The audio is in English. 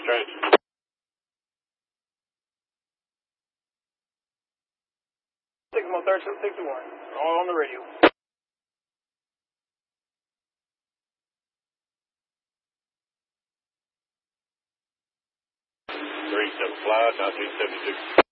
Change. Signal 1361. All on the radio. 37 fly, 1976.